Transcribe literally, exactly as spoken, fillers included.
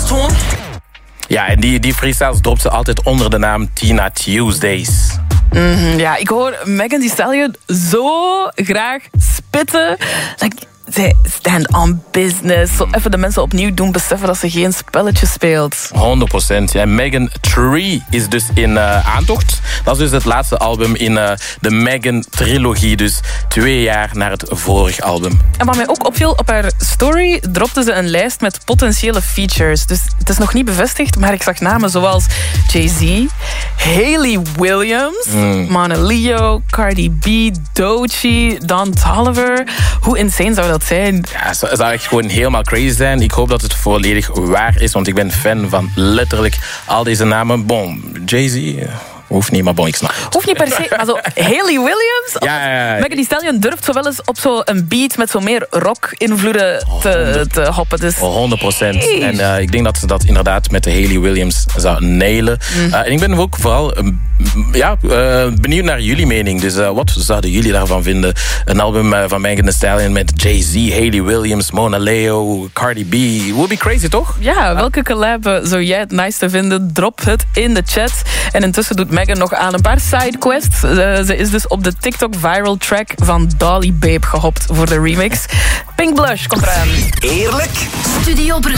to him. Ja, en die, die freestyles dropt ze altijd onder de naam Tina Tuesdays. Mm-hmm, ja, ik hoor Megan Thee Stallion zo graag spitten. Like, zij stand on business. Zo even de mensen opnieuw doen beseffen dat ze geen spelletje speelt. honderd procent. Ja. Megan Tree is dus in uh, aantocht. Dat is dus het laatste album in uh, de Megan-trilogie. Dus twee jaar na het vorige album. En wat mij ook opviel, op haar story dropte ze een lijst met potentiële features. Dus het is nog niet bevestigd, maar ik zag namen zoals Jay-Z, Hayley Williams, mm. Mana Leo, Cardi B, Doechii, Don Toliver. Hoe insane zou dat zijn? Ja, het zou echt gewoon helemaal crazy zijn. Ik hoop dat het volledig waar is, want ik ben fan van letterlijk al deze namen. Bon, Jay-Z... Hoeft niet, maar bon, ik snap het. Hoeft niet per se, maar zo Hayley Williams? Ja, ja, ja. Megan Thee Stallion durft zo wel eens op zo'n beat met zo meer rock-invloeden te, te hoppen. Dus. honderd procent. En uh, ik denk dat ze dat inderdaad met de Hayley Williams zou nailen. Mm. Uh, en ik ben ook vooral uh, ja, uh, benieuwd naar jullie mening. Dus uh, wat zouden jullie daarvan vinden? Een album uh, van Megan Thee Stallion met Jay-Z, Hayley Williams, Mona Leo, Cardi B. Would be crazy, toch? Ja, welke collab zou jij het nice vinden? Drop het in de chat. En intussen doet Megan nog aan een paar sidequests. Uh, ze is dus op de TikTok viral track van Dolly Babe gehopt voor de remix. Pink Blush komt eraan. Eerlijk? Studio Brussel.